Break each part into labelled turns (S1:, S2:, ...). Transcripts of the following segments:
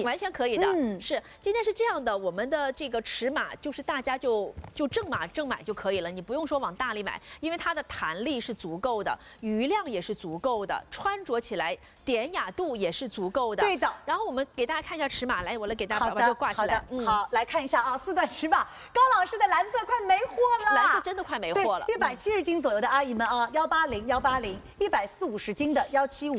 S1: 完全可以的。是今天是这样的，我们的这个尺码就是大家就正码正买就可以了，你不用说往大里买，因为它的弹力是足够的，余量也是足够的，穿着起来典雅度也是足够的。
S2: 对的。
S1: 然后我们给大家看一下尺码，来，我来给大家把这个挂起来。
S2: 好，来看一下啊，4段尺码，高老师的蓝色快没货了，
S1: 蓝色真的快没货了。
S2: 170斤左右的阿姨们啊，180，140，140斤的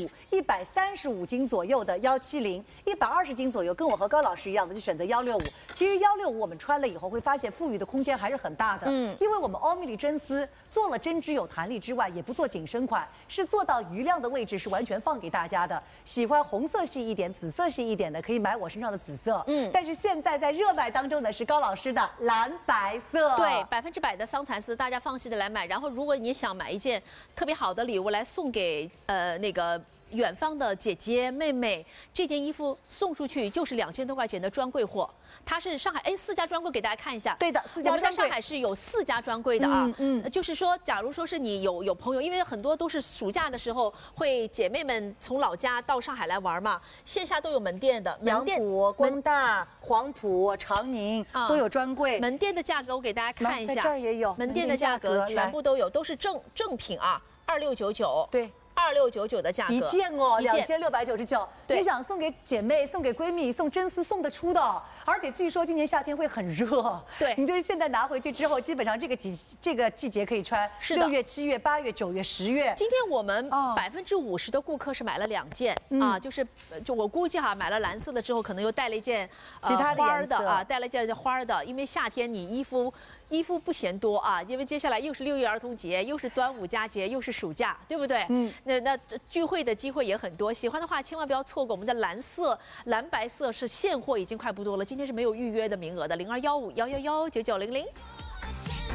S2: 175，135斤左右的170，120斤左右，跟我和高老师一样的就选择165。其实165我们穿了以后会发现富裕的空间还是很大的，因为我们欧米里真丝做了针织有弹力之外，也不做紧身款，是做到余量的位置是完全放给大家的。喜欢红色系一点、紫色系一点的，可以买我身上的紫色。但是现在在热卖当中的是高老师的蓝白色。
S1: 对，100%的桑蚕丝，大家放心的来买。然后，如果你想买一件特别好的礼物来送给那个远方的姐姐妹妹，这件衣服送出去就是2000多块钱的专柜货。它是上海4家专柜，给大家看一下。
S2: 对的，4家专柜。
S1: 我们在上海是有4家专柜的啊。就是说，假如说是你有朋友，因为很多都是暑假的时候会姐妹们从老家到上海来玩嘛，线下都有门店的。
S2: 杨浦、光大、黄埔、长宁都有专柜。
S1: 门店的价格我给大家看一下，
S2: 在这儿也有。
S1: 门店的价格全部都有，都是正品啊，2699。
S2: 对。
S1: 2699的价格，
S2: 一件哦，2699。你想送给姐妹、送给闺蜜、送真丝送得出的，而且据说今年夏天会很热。
S1: 对，
S2: 你就是现在拿回去之后，基本上这个季节可以穿。
S1: 是的，6
S2: 月、7月、8月、9月、10月。
S1: 今天我们50%的顾客是买了2件啊，就我估计哈，买了蓝色的之后，可能又带了一件
S2: 其他的
S1: 花的啊，带了一件花的，因为夏天你衣服不嫌多啊，因为接下来又是6一儿童节，又是端午佳节，又是暑假，对不对？那聚会的机会也很多，喜欢的话千万不要错过我们的蓝白色是现货，已经快不多了，今天是没有预约的名额的，0215111990。